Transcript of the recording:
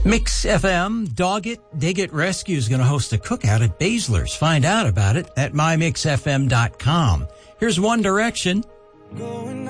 Mix FM Dog It, Dig It Rescue is going to host a cookout at Baszler's. Find out about it at mymixfm.com. Here's One Direction.